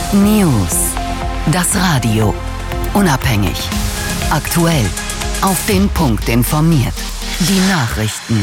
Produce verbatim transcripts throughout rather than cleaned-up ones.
News. Das Radio. Unabhängig. Aktuell. Auf den Punkt informiert. Die Nachrichten.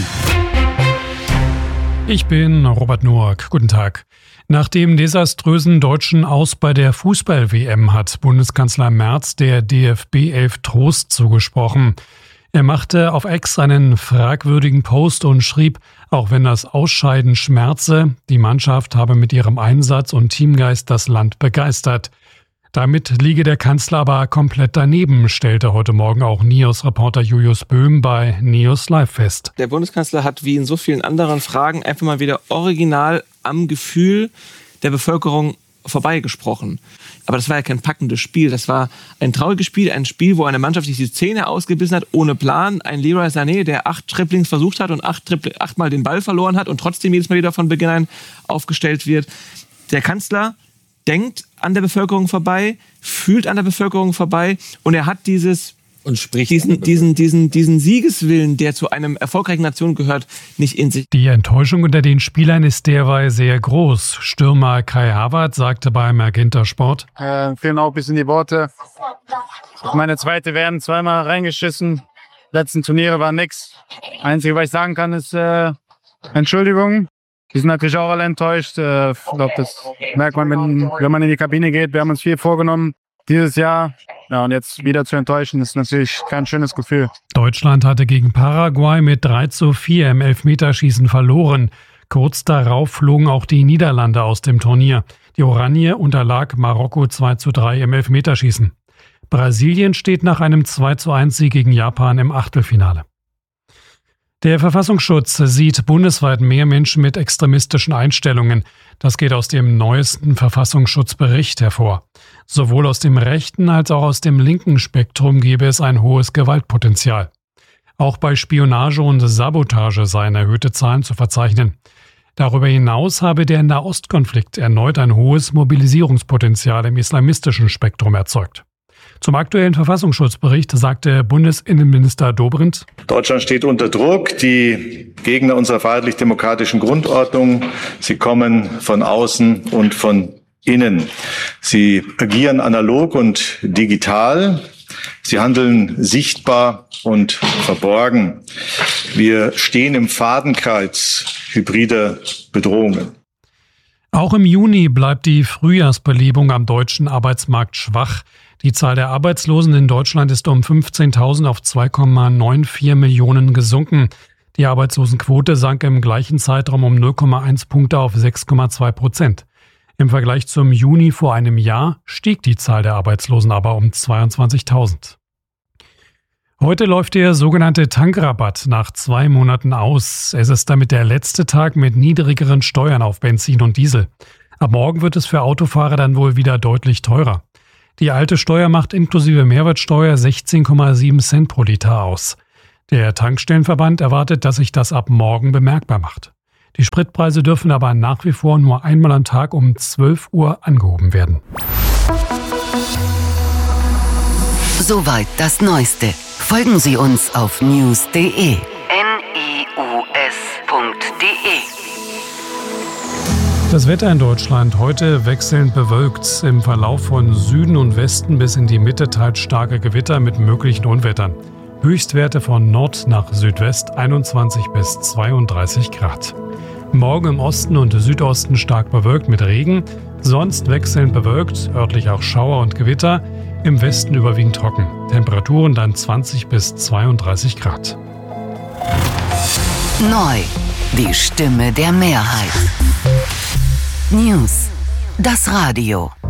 Ich bin Robert Noack. Guten Tag. Nach dem desaströsen deutschen Aus bei der Fußball-W M hat Bundeskanzler Merz der D F B elf Trost zugesprochen. Er machte auf X einen fragwürdigen Post und schrieb, auch wenn das Ausscheiden schmerze, die Mannschaft habe mit ihrem Einsatz und Teamgeist das Land begeistert. Damit liege der Kanzler aber komplett daneben, stellte heute Morgen auch Neos-Reporter Julius Böhm bei Neos Live fest. Der Bundeskanzler hat wie in so vielen anderen Fragen einfach mal wieder original am Gefühl der Bevölkerung vorbeigesprochen. Aber das war ja kein packendes Spiel. Das war ein trauriges Spiel, ein Spiel, wo eine Mannschaft sich die Zähne ausgebissen hat, ohne Plan. Ein Leroy Sané, der acht Dribblings versucht hat und acht Dribbl- achtmal den Ball verloren hat und trotzdem jedes Mal wieder von Beginn an aufgestellt wird. Der Kanzler denkt an der Bevölkerung vorbei, fühlt an der Bevölkerung vorbei und er hat dieses und spricht diesen, diesen, diesen, diesen Siegeswillen, der zu einem erfolgreichen Nation gehört, nicht in sich. Die Enttäuschung unter den Spielern ist derweil sehr groß. Stürmer Kai Havertz sagte beim Magenta Sport: Äh, fehlen auch ein bisschen die Worte. Meine zweite werden zweimal reingeschissen. Letzten Turniere war nix. Einzige, was ich sagen kann, ist äh, Entschuldigung. Die sind natürlich auch alle enttäuscht. Äh, ich glaube, das merkt man, wenn, wenn man in die Kabine geht. Wir haben uns viel vorgenommen dieses Jahr. Ja, und jetzt wieder zu enttäuschen, ist natürlich kein schönes Gefühl. Deutschland hatte gegen Paraguay mit drei zu vier im Elfmeterschießen verloren. Kurz darauf flogen auch die Niederlande aus dem Turnier. Die Oranje unterlag Marokko zwei zu drei im Elfmeterschießen. Brasilien steht nach einem zwei zu eins Sieg gegen Japan im Achtelfinale. Der Verfassungsschutz sieht bundesweit mehr Menschen mit extremistischen Einstellungen. Das geht aus dem neuesten Verfassungsschutzbericht hervor. Sowohl aus dem rechten als auch aus dem linken Spektrum gebe es ein hohes Gewaltpotenzial. Auch bei Spionage und Sabotage seien erhöhte Zahlen zu verzeichnen. Darüber hinaus habe der Nahostkonflikt erneut ein hohes Mobilisierungspotenzial im islamistischen Spektrum erzeugt. Zum aktuellen Verfassungsschutzbericht sagte Bundesinnenminister Dobrindt: Deutschland steht unter Druck. Die Gegner unserer freiheitlich-demokratischen Grundordnung, sie kommen von außen und von innen. Sie agieren analog und digital. Sie handeln sichtbar und verborgen. Wir stehen im Fadenkreuz hybrider Bedrohungen. Auch im Juni bleibt die Frühjahrsbelebung am deutschen Arbeitsmarkt schwach. Die Zahl der Arbeitslosen in Deutschland ist um fünfzehntausend auf zwei Komma vierundneunzig Millionen gesunken. Die Arbeitslosenquote sank im gleichen Zeitraum um null Komma eins Punkte auf sechs Komma zwei Prozent. Im Vergleich zum Juni vor einem Jahr stieg die Zahl der Arbeitslosen aber um zweiundzwanzigtausend. Heute läuft der sogenannte Tankrabatt nach zwei Monaten aus. Es ist damit der letzte Tag mit niedrigeren Steuern auf Benzin und Diesel. Ab morgen wird es für Autofahrer dann wohl wieder deutlich teurer. Die alte Steuer macht inklusive Mehrwertsteuer sechzehn Komma sieben Cent pro Liter aus. Der Tankstellenverband erwartet, dass sich das ab morgen bemerkbar macht. Die Spritpreise dürfen aber nach wie vor nur einmal am Tag um zwölf Uhr angehoben werden. Soweit das Neueste. Folgen Sie uns auf news punkt de. N I U S punkt de. Das Wetter in Deutschland heute wechselnd bewölkt. Im Verlauf von Süden und Westen bis in die Mitte teils starke Gewitter mit möglichen Unwettern. Höchstwerte von Nord nach Südwest einundzwanzig bis zweiunddreißig Grad. Morgen im Osten und Südosten stark bewölkt mit Regen. Sonst wechselnd bewölkt, örtlich auch Schauer und Gewitter. Im Westen überwiegend trocken. Temperaturen dann zwanzig bis zweiunddreißig Grad. Neu. Die Stimme der Mehrheit. News. Das Radio.